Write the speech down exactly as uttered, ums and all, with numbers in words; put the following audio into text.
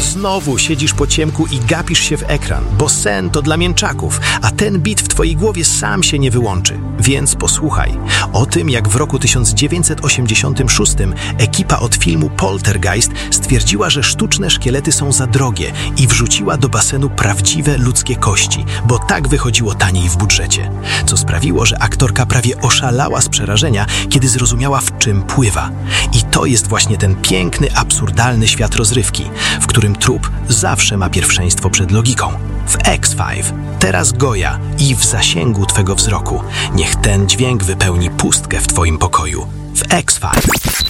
Znowu siedzisz po ciemku i gapisz się w ekran, bo sen to dla mięczaków, a ten bit w twojej głowie sam się nie wyłączy. Więc posłuchaj o tym, jak w roku tysiąc dziewięćset osiemdziesiątym szóstym ekipa od filmu Poltergeist stwierdziła, że sztuczne szkielety są za drogie i wrzuciła do basenu prawdziwe ludzkie kości, bo tak wychodziło taniej w budżecie. Co sprawiło, że aktorka prawie oszalała z przerażenia, kiedy zrozumiała, w czym pływa. I to jest właśnie ten piękny, absurdalny świat rozrywki, w którym trup zawsze ma pierwszeństwo przed logiką. W X pięć teraz Goja i w zasięgu twego wzroku. Niech ten dźwięk wypełni pustkę w twoim pokoju. W X pięć.